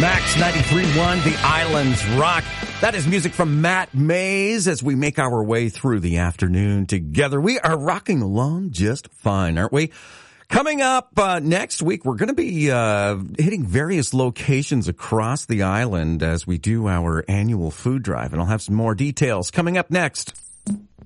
Max 93.1, The Islands Rock. That is music from Matt Mays as we make our way through the afternoon together. We are rocking along just fine, aren't we? Coming up next week, we're going to be hitting various locations across the island as we do our annual food drive, and I'll have some more details coming up next.